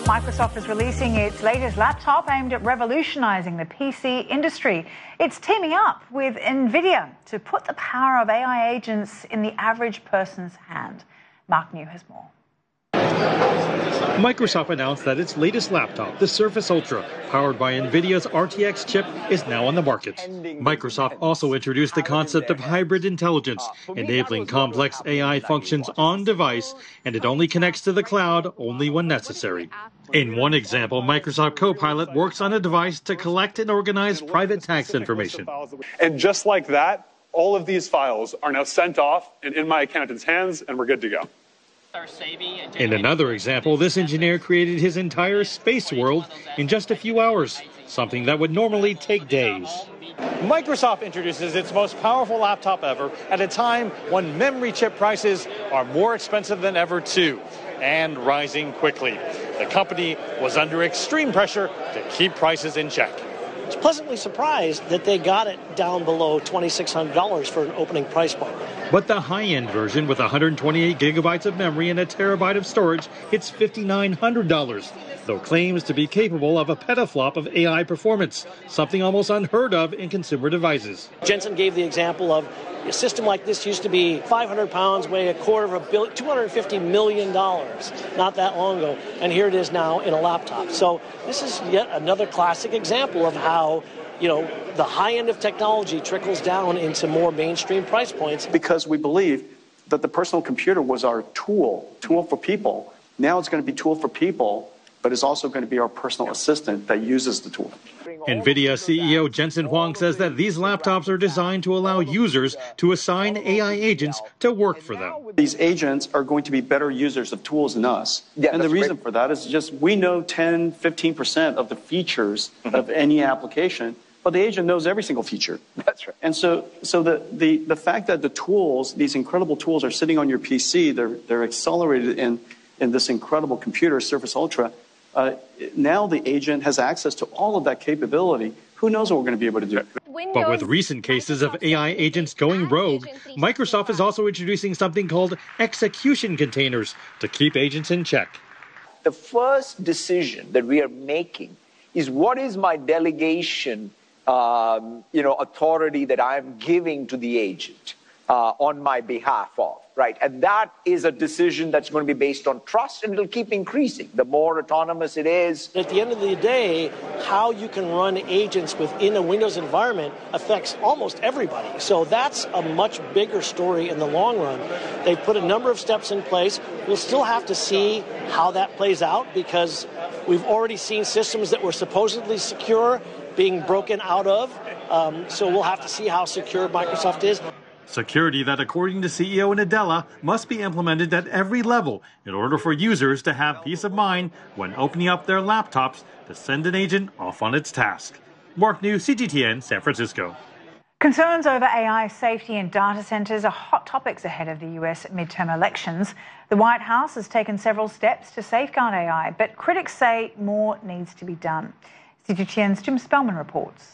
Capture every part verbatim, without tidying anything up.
Microsoft is releasing its latest laptop aimed at revolutionizing the P C industry. It's teaming up with NVIDIA to put the power of A I agents in the average person's hand. Mark New has more. Microsoft announced that its latest laptop, the Surface Ultra, powered by NVIDIA's R T X chip, is now on the market. Microsoft also introduced the concept of hybrid intelligence, enabling complex A I functions on device, and it only connects to the cloud only when necessary. In one example, Microsoft Copilot works on a device to collect and organize private tax information. And just like that, all of these files are now sent off and in my accountant's hands, and we're good to go. In another example, this engineer created his entire space world in just a few hours, something that would normally take days. Microsoft introduces its most powerful laptop ever at a time when memory chip prices are more expensive than ever too, and rising quickly. The company was under extreme pressure to keep prices in check. I was pleasantly surprised that they got it down below twenty-six hundred dollars for an opening price point. But the high-end version with one hundred twenty-eight gigabytes of memory and a terabyte of storage hits five thousand nine hundred dollars, though claims to be capable of a petaflop of A I performance, something almost unheard of in consumer devices. Jensen gave the example of a system like this used to be five hundred pounds, weigh a quarter of a billion, two hundred fifty million dollars not that long ago, and here it is now in a laptop. So this is yet another classic example of how, you know, the high end of technology trickles down into more mainstream price points. Because we believe that the personal computer was our tool, tool for people. Now it's going to be tool for people, but it's also going to be our personal assistant that uses the tool. NVIDIA C E O Jensen Huang says that these laptops are designed to allow users to assign A I agents to work for them. These agents are going to be better users of tools than us. Yeah, and the reason great. for that is just we know ten, fifteen percent of the features mm-hmm. of any application, but the agent knows every single feature. That's right. And so so the, the, the fact that the tools, these incredible tools are sitting on your P C, they're, they're accelerated in, in this incredible computer, Surface Ultra, Uh, now the agent has access to all of that capability. Who knows what we're going to be able to do? But with recent cases of A I agents going rogue, Microsoft is also introducing something called execution containers to keep agents in check. The first decision that we are making is what is my delegation, um, you know, authority that I'm giving to the agent uh, on my behalf of. Right. And that is a decision that's going to be based on trust, and it'll keep increasing. The more autonomous it is. At the end of the day, how you can run agents within a Windows environment affects almost everybody. So that's a much bigger story in the long run. They've put a number of steps in place. We'll still have to see how that plays out, because we've already seen systems that were supposedly secure being broken out of. Um, so we'll have to see how secure Microsoft is. Security that, according to C E O Nadella, must be implemented at every level in order for users to have peace of mind when opening up their laptops to send an agent off on its task. Mark New, C G T N, San Francisco. Concerns over A I safety in data centers are hot topics ahead of the U S midterm elections. The White House has taken several steps to safeguard A I, but critics say more needs to be done. C G T N's Jim Spellman reports.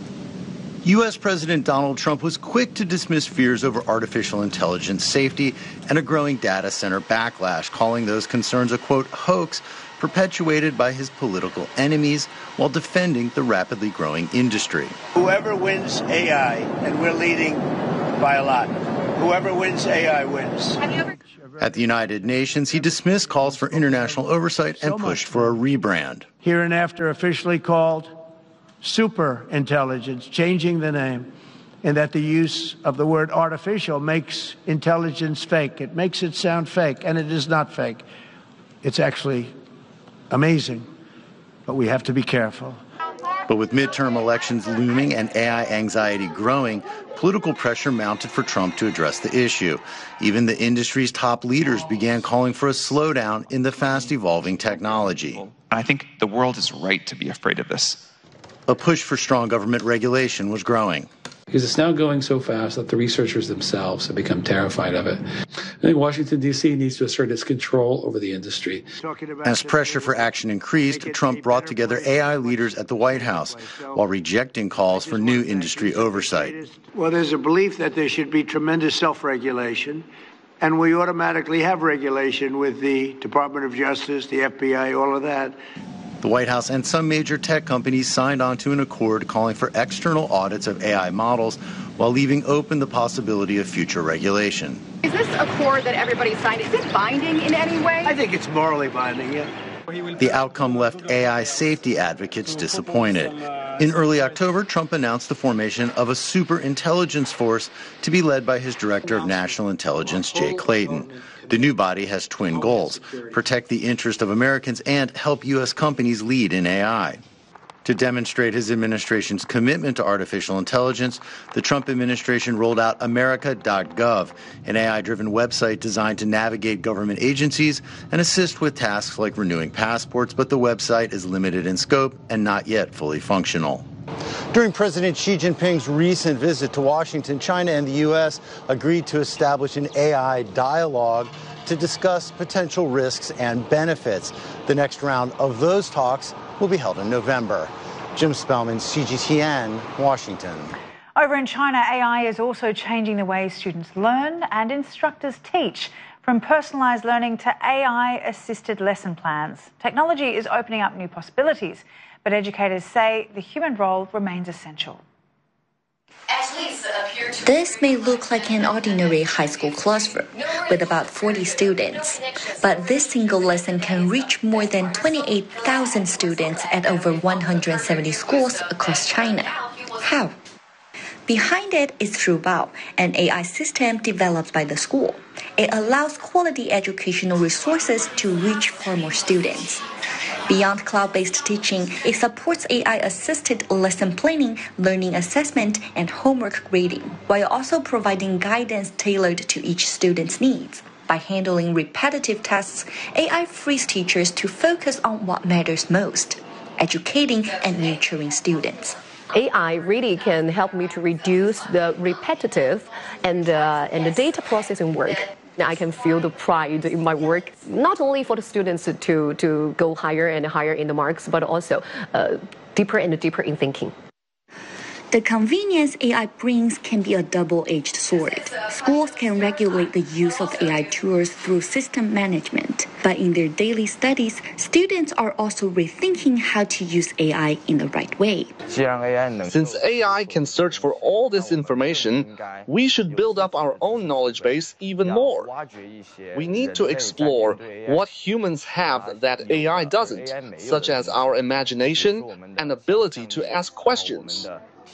U S President Donald Trump was quick to dismiss fears over artificial intelligence safety and a growing data center backlash, calling those concerns a, quote, hoax perpetuated by his political enemies while defending the rapidly growing industry. Whoever wins A I, and we're leading by a lot, whoever wins A I wins. At the United Nations, he dismissed calls for international oversight and pushed for a rebrand. Hereinafter officially called super intelligence, changing the name, and that the use of the word artificial makes intelligence fake. It makes it sound fake, and it is not fake. It's actually amazing, but we have to be careful. But with midterm elections looming and A I anxiety growing, political pressure mounted for Trump to address the issue. Even the industry's top leaders began calling for a slowdown in the fast-evolving technology. I think the world is right to be afraid of this. A push for strong government regulation was growing. Because it's now going so fast that the researchers themselves have become terrified of it. I think Washington, D C needs to assert its control over the industry. As pressure for action increased, Trump brought together A I leaders at the White House while rejecting calls for new industry oversight. Well, there's a belief that there should be tremendous self-regulation, and we automatically have regulation with the Department of Justice, the F B I, all of that. The White House and some major tech companies signed on to an accord calling for external audits of A I models while leaving open the possibility of future regulation. Is this accord that everybody signed, is it binding in any way? I think it's morally binding, yeah. The outcome left A I safety advocates disappointed. In early October, Trump announced the formation of a superintelligence force to be led by his Director of National Intelligence, Jay Clayton. The new body has twin goals: protect the interest of Americans and help U S companies lead in A I. To demonstrate his administration's commitment to artificial intelligence, the Trump administration rolled out America dot gov, an A I-driven website designed to navigate government agencies and assist with tasks like renewing passports, but the website is limited in scope and not yet fully functional. During President Xi Jinping's recent visit to Washington, China and the U S agreed to establish an A I dialogue to discuss potential risks and benefits. The next round of those talks will be held in November. Jim Spellman, C G T N, Washington. Over in China, A I is also changing the way students learn and instructors teach. From personalised learning to A I-assisted lesson plans, technology is opening up new possibilities, but educators say the human role remains essential. This may look like an ordinary high school classroom with about forty students, but this single lesson can reach more than twenty-eight thousand students at over one hundred seventy schools across China. How? Behind it is Shubao, an A I system developed by the school. It allows quality educational resources to reach far more students. Beyond cloud-based teaching, it supports A I-assisted lesson planning, learning assessment, and homework grading, while also providing guidance tailored to each student's needs. By handling repetitive tasks, A I frees teachers to focus on what matters most: educating and nurturing students. A I really can help me to reduce the repetitive and, uh, and the data processing work. I can feel the pride in my work, not only for the students to, to go higher and higher in the marks, but also uh, deeper and deeper in thinking. The convenience A I brings can be a double-edged sword. Schools can regulate the use of A I tools through system management, but in their daily studies, students are also rethinking how to use A I in the right way. Since A I can search for all this information, we should build up our own knowledge base even more. We need to explore what humans have that A I doesn't, such as our imagination and ability to ask questions.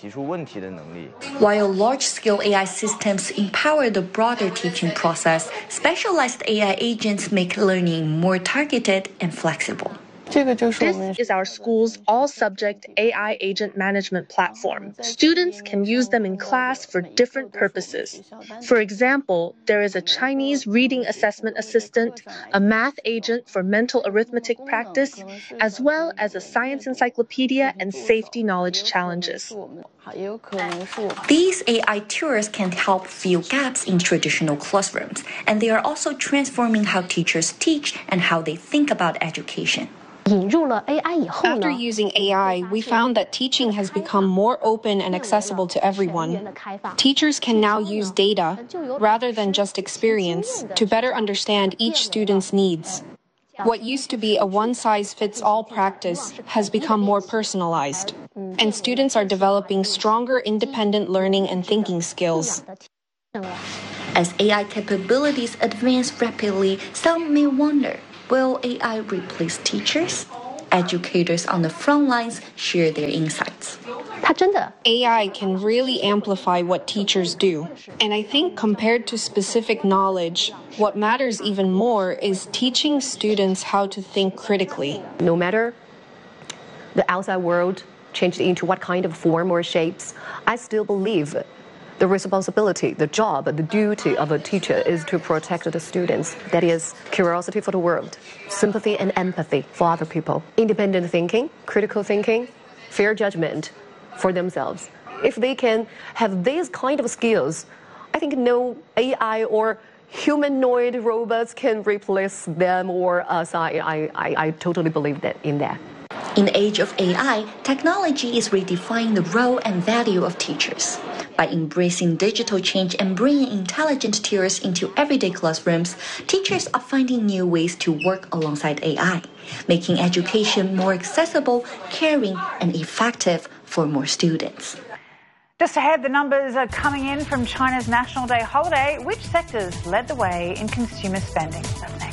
While large-scale A I systems empower the broader teaching process, specialized A I agents make learning more targeted and flexible. This is our school's all-subject A I agent management platform. Students can use them in class for different purposes. For example, there is a Chinese reading assessment assistant, a math agent for mental arithmetic practice, as well as a science encyclopedia and safety knowledge challenges. These A I tools can help fill gaps in traditional classrooms, and they are also transforming how teachers teach and how they think about education. After using A I, we found that teaching has become more open and accessible to everyone. Teachers can now use data, rather than just experience, to better understand each student's needs. What used to be a one-size-fits-all practice has become more personalized, and students are developing stronger independent learning and thinking skills. As A I capabilities advance rapidly, some may wonder, will A I replace teachers? Educators on the front lines share their insights. A I can really amplify what teachers do. And I think compared to specific knowledge, what matters even more is teaching students how to think critically. No matter the outside world changed into what kind of form or shapes, I still believe the responsibility, the job, the duty of a teacher is to protect the students. That is curiosity for the world, sympathy and empathy for other people, independent thinking, critical thinking, fair judgment for themselves. If they can have these kind of skills, I think no A I or humanoid robots can replace them or us. I, I, I, I totally believe that in that. In the age of A I, technology is redefining the role and value of teachers. By embracing digital change and bringing intelligent tutors into everyday classrooms, teachers are finding new ways to work alongside A I, making education more accessible, caring, and effective for more students. Just ahead, the numbers are coming in from China's National Day holiday. Which sectors led the way in consumer spending? That's next.